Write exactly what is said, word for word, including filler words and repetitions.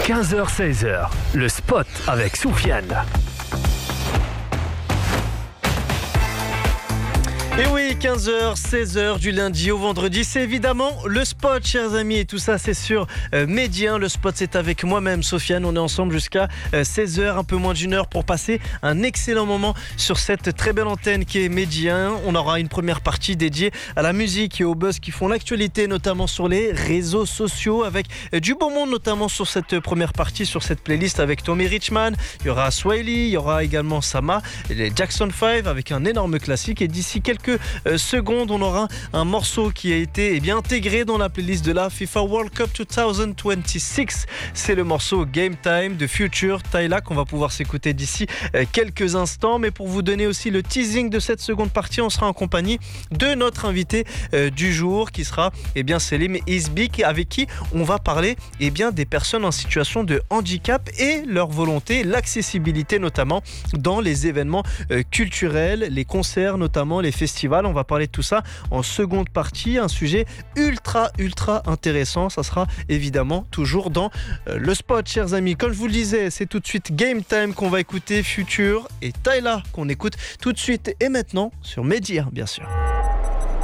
quinze heures seize heures, le spot avec Soufiane. Et oui, quinze heures seize heures du lundi au vendredi, c'est évidemment le spot, chers amis. Et tout ça, c'est sur euh, Média un. Le spot, c'est avec moi-même, Sofiane. On est ensemble jusqu'à euh, seize heures, un peu moins d'une heure, pour passer un excellent moment sur cette très belle antenne qui est Média un. On aura une première partie dédiée à la musique et aux buzz qui font l'actualité, notamment sur les réseaux sociaux, avec euh, du beau monde, notamment sur cette première partie, sur cette playlist avec Tommy Richman. Il y aura Swaley, il y aura également Sama, les Jackson five avec un énorme classique. Et d'ici quelques Quelques secondes, on aura un morceau qui a été eh bien, intégré dans la playlist de la FIFA World Cup deux mille vingt-six. C'est le morceau Game Time de Future Tyla qu'on va pouvoir s'écouter d'ici quelques instants. Mais pour vous donner aussi le teasing de cette seconde partie, on sera en compagnie de notre invité euh, du jour qui sera eh bien, Selim Isbik, avec qui on va parler eh bien, des personnes en situation de handicap et leur volonté, l'accessibilité notamment dans les événements euh, culturels, les concerts notamment, les festivals. On va parler de tout ça en seconde partie, un sujet ultra ultra intéressant. Ça sera évidemment toujours dans euh, le spot, chers amis. Comme je vous le disais, c'est tout de suite Game Time qu'on va écouter, Future et Tyla qu'on écoute tout de suite et maintenant sur Média, bien sûr.